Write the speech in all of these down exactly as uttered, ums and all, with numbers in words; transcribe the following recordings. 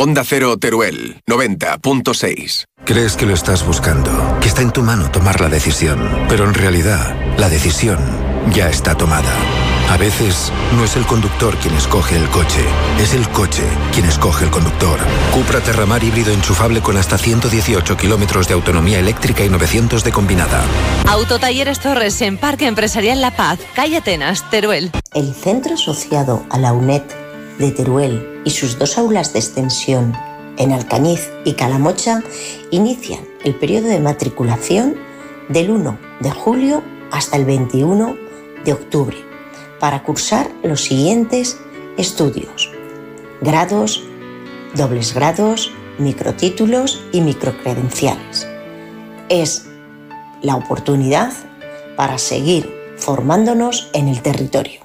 Onda Cero Teruel, noventa punto seis. Crees que lo estás buscando, que está en tu mano tomar la decisión, pero en realidad, la decisión ya está tomada. A veces, no es el conductor quien escoge el coche, es el coche quien escoge el conductor. Cupra Terramar híbrido enchufable con hasta ciento dieciocho kilómetros de autonomía eléctrica y novecientos de combinada. Autotalleres Torres en Parque Empresarial La Paz, calle Atenas, Teruel. El centro asociado a la UNED de Teruel y sus dos aulas de extensión en Alcañiz y Calamocha inician el periodo de matriculación del uno de julio hasta el veintiuno de octubre para cursar los siguientes estudios: grados, dobles grados, microtítulos y microcredenciales. Es la oportunidad para seguir formándonos en el territorio.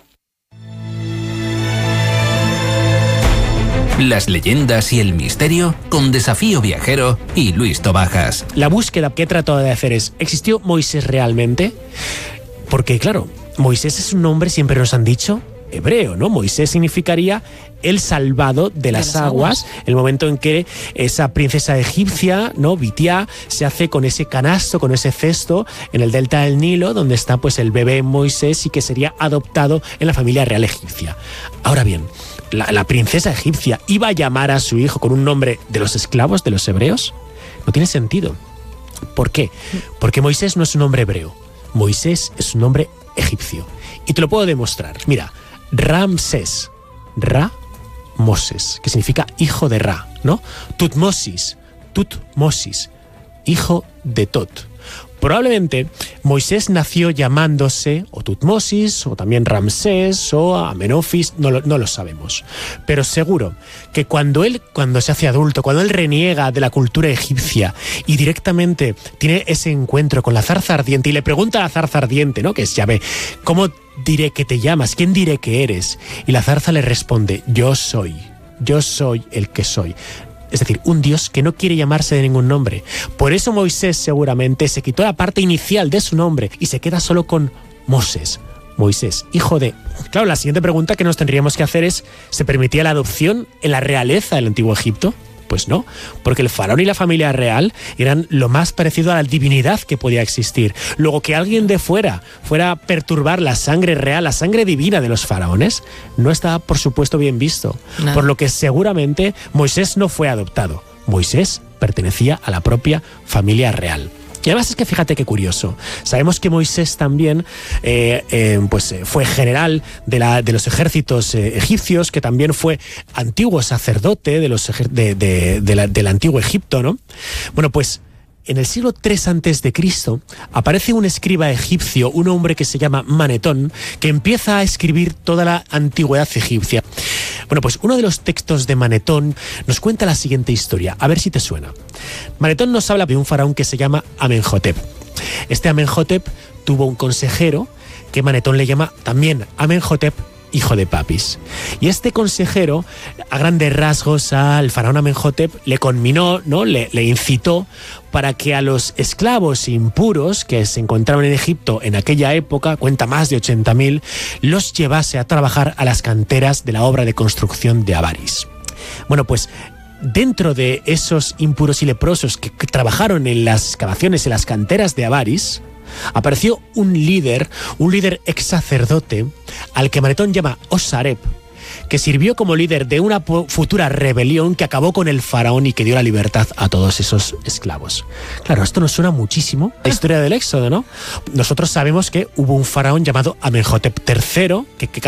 Las leyendas y el misterio con Desafío Viajero y Luis Tobajas. La búsqueda que he tratado de hacer es, ¿existió Moisés realmente? Porque claro, Moisés es un nombre, siempre nos han dicho, hebreo, ¿no? Moisés significaría el salvado de las, de las aguas, aguas, el momento en que esa princesa egipcia, ¿no? Bitiá, se hace con ese canasto, con ese cesto en el delta del Nilo, donde está pues el bebé Moisés y que sería adoptado en la familia real egipcia. Ahora bien, La, la princesa egipcia iba a llamar a su hijo con un nombre de los esclavos, de los hebreos. No tiene sentido. ¿Por qué? Porque Moisés no es un nombre hebreo. Moisés es un nombre egipcio. Y te lo puedo demostrar. Mira, Ramsés, Ra, Moses, que significa hijo de Ra, ¿no? Tutmosis, Tutmosis, hijo de Tot. Probablemente Moisés nació llamándose o Tutmosis o también Ramsés o Amenofis, no lo, no lo sabemos. Pero seguro que cuando él, cuando se hace adulto, cuando él reniega de la cultura egipcia y directamente tiene ese encuentro con la zarza ardiente y le pregunta a la zarza ardiente, ¿no? Que es Yahvé, ¿cómo diré que te llamas? ¿Quién diré que eres? Y la zarza le responde, yo soy, yo soy el que soy. Es decir, un Dios que no quiere llamarse de ningún nombre. Por eso Moisés seguramente se quitó la parte inicial de su nombre y se queda solo con Moses, Moisés, hijo de... Claro, la siguiente pregunta que nos tendríamos que hacer es, ¿se permitía la adopción en la realeza del Antiguo Egipto? Pues no, porque el faraón y la familia real eran lo más parecido a la divinidad que podía existir. Luego, que alguien de fuera fuera a perturbar la sangre real, la sangre divina de los faraones, no estaba, por supuesto, bien visto. No. Por lo que seguramente Moisés no fue adoptado. Moisés pertenecía a la propia familia real. Y además es que fíjate qué curioso. Sabemos que Moisés también eh, eh, pues, fue general de, la, de los ejércitos eh, egipcios, que también fue antiguo sacerdote de los, de, de, de la, del antiguo Egipto, ¿no? Bueno, pues en el siglo tres antes de Cristo aparece un escriba egipcio, un hombre que se llama Manetón, que empieza a escribir toda la antigüedad egipcia. Bueno, pues uno de los textos de Manetón nos cuenta la siguiente historia, a ver si te suena. Manetón nos habla de un faraón que se llama Amenhotep. Este Amenhotep tuvo un consejero que Manetón le llama también Amenhotep, hijo de Papis. Y este consejero, a grandes rasgos, al faraón Amenhotep le conminó, ¿no? le, le incitó para que a los esclavos impuros que se encontraban en Egipto en aquella época, cuenta más de ochenta mil, los llevase a trabajar a las canteras de la obra de construcción de Avaris. Bueno, pues dentro de esos impuros y leprosos que, que trabajaron en las excavaciones, en las canteras de Avaris, apareció un líder, un líder ex sacerdote, al que Manetón llama Osarep, que sirvió como líder de una futura rebelión que acabó con el faraón y que dio la libertad a todos esos esclavos. Claro, esto nos suena muchísimo a la historia del Éxodo, ¿no? Nosotros sabemos que hubo un faraón llamado Amenhotep tercero, que, que